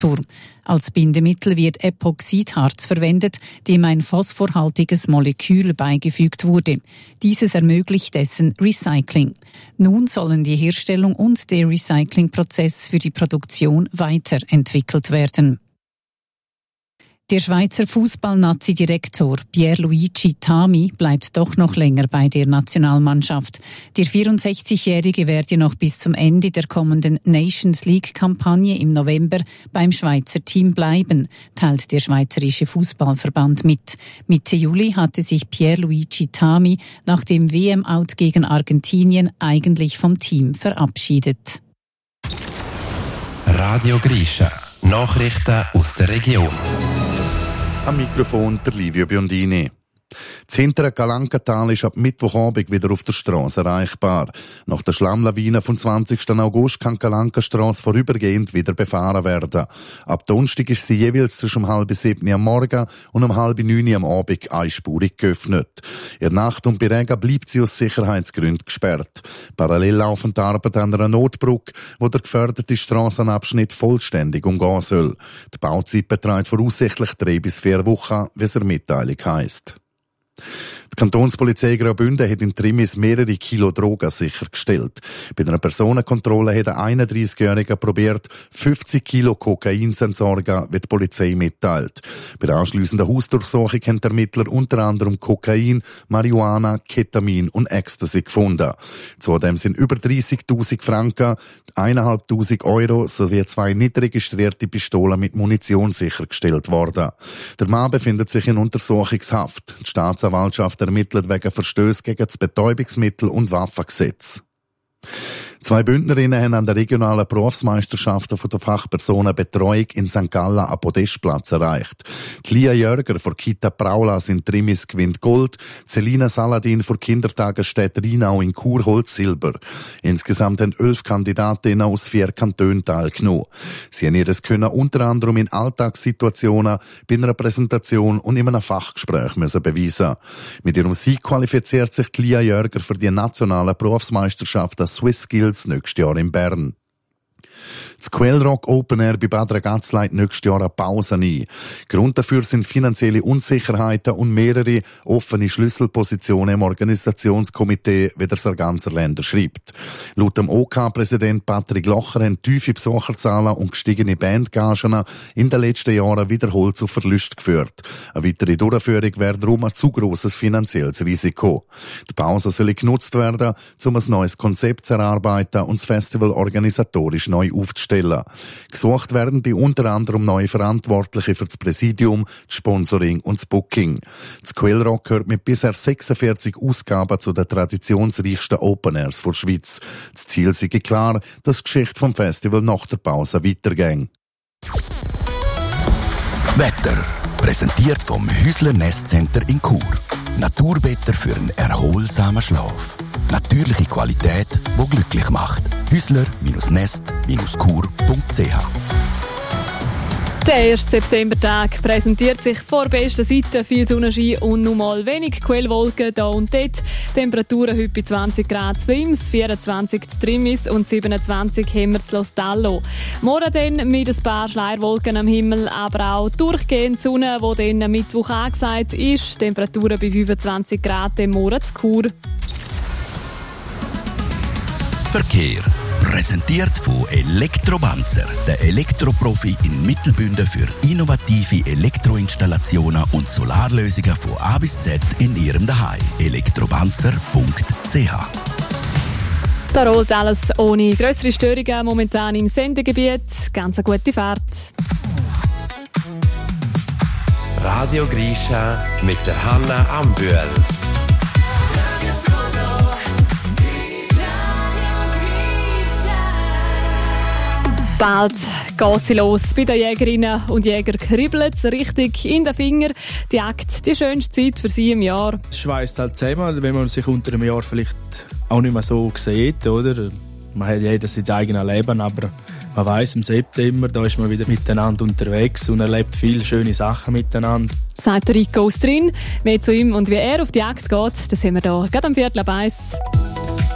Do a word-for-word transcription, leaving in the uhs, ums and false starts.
Als Bindemittel wird Epoxidharz verwendet, dem ein phosphorhaltiges Molekül beigefügt wurde. Dieses ermöglicht dessen Recycling. Nun sollen die Herstellung und der Recyclingprozess für die Produktion weiterentwickelt werden. Der Schweizer Fußball-Nazi-Direktor Pierluigi Tami bleibt doch noch länger bei der Nationalmannschaft. Der vierundsechzigjährige werde noch bis zum Ende der kommenden Nations League-Kampagne im November beim Schweizer Team bleiben, teilt der Schweizerische Fußballverband mit. Mitte Juli hatte sich Pierluigi Tami nach dem W M-Out gegen Argentinien eigentlich vom Team verabschiedet. Radio Grisha. Nachrichten aus der Region. Am Mikrofon der Livio Biondini. Das hintere Galankental ist ab Mittwochabend wieder auf der Strasse erreichbar. Nach der Schlammlawine vom zwanzigsten August kann die Galankenstrasse vorübergehend wieder befahren werden. Ab Donnerstag ist sie jeweils zwischen um halb sieben am Morgen und um halb neun am Abend einspurig geöffnet. In der Nacht und bei Regen bleibt sie aus Sicherheitsgründen gesperrt. Parallel laufen die Arbeiten an einer Notbrücke, wo der geförderte Strassenabschnitt vollständig umgehen soll. Die Bauzeit beträgt voraussichtlich drei bis vier Wochen, wie es in der Mitteilung heisst. Die Kantonspolizei Graubünden hat in Trimis mehrere Kilo Drogen sichergestellt. Bei einer Personenkontrolle hat ein einunddreißigjähriger probiert, fünfzig Kilo Kokain zu entsorgen, wie die Polizei mitteilt. Bei der anschliessenden Hausdurchsuchung haben die Ermittler unter anderem Kokain, Marihuana, Ketamin und Ecstasy gefunden. Zudem sind über dreissigtausend Franken, eintausendfünfhundert Euro sowie zwei nicht registrierte Pistolen mit Munition sichergestellt worden. Der Mann befindet sich in Untersuchungshaft. Die Staatsanwaltschaft ermittelt wegen Verstöße gegen das Betäubungsmittel- und Waffengesetz. Zwei Bündnerinnen haben an der regionalen Berufsmeisterschaften von der Fachpersonenbetreuung in Sankt Gallen einen Podestplatz erreicht. Die Lia Jörger von Kita Praulas in Trimis gewinnt Gold, Selina Saladin von Kindertagesstätte Rheinau in Chur holt Silber. Insgesamt haben elf Kandidatinnen aus vier Kantonen teilgenommen. Sie haben ihr Können unter anderem in Alltagssituationen, bei einer Präsentation und in einem Fachgespräch müssen beweisen. Mit ihrem Sieg qualifiziert sich die Lia Jörger für die nationalen Berufsmeisterschaften Swiss Skills nächstes Jahr in Bern. Das Quellrock Open Air bei Bad Ragaz leitet nächstes Jahr eine Pause ein. Grund dafür sind finanzielle Unsicherheiten und mehrere offene Schlüsselpositionen im Organisationskomitee, wie der Sarganser Länder schreibt. Laut dem O K-Präsident Patrick Locher haben tiefe Besucherzahlen und gestiegene Bandgagen in den letzten Jahren wiederholt zu Verlusten geführt. Eine weitere Durchführung wäre darum ein zu grosses finanzielles Risiko. Die Pause soll genutzt werden, um ein neues Konzept zu erarbeiten und das Festival organisatorisch neu aufzustellen. Gesucht werden bei unter anderem neue Verantwortliche für das Präsidium, das Sponsoring und das Booking. Das Quellrock gehört mit bisher sechsundvierzig Ausgaben zu den traditionsreichsten Open Airs der Schweiz. Das Ziel sei klar, dass die Geschichte vom Festival nach der Pause weitergeht. Wetter. Präsentiert vom Häusler Nestcenter in Chur. Naturbetter für einen erholsamen Schlaf. Natürliche Qualität, die glücklich macht. häusler Nest Chur punkt c h. Der erste Septembertag präsentiert sich vor besten Seiten. Viel Sonnenschein und nur mal wenig Quellwolken da und dort. Temperaturen heute bei zwanzig Grad zu Wims, vierundzwanzig zu Trimis und siebenundzwanzig haben wir zu Lostallo. Morgen dann mit ein paar Schleierwolken am Himmel, aber auch durchgehend Sonne, die dann Mittwoch angesagt ist. Temperaturen bei fünfundzwanzig Grad im Morgen zu Chur. Verkehr. Präsentiert von Elektrobanzer, der Elektroprofi in Mittelbünden für innovative Elektroinstallationen und Solarlösungen von A bis Z in Ihrem Zuhause. elektrobanzer punkt c h. Da rollt alles ohne grössere Störungen momentan im Sendegebiet. Ganz eine gute Fahrt. Radio Grisha mit der Hanna Ambühl. Bald geht sie los. Bei den Jägerinnen und Jägern kribbelt es richtig in den Finger. Die Jagd, die schönste Zeit für sie im Jahr. Es schweißt halt zusammen, wenn man sich unter einem Jahr vielleicht auch nicht mehr so sieht, oder? Man hat jeder sein eigenes Leben, aber man weiss, im September, da ist man wieder miteinander unterwegs und erlebt viele schöne Sachen miteinander. Sagt Rico aus Trin. Mehr zu ihm und wie er auf die Jagd geht, das haben wir hier gerade am Viertel ab eins.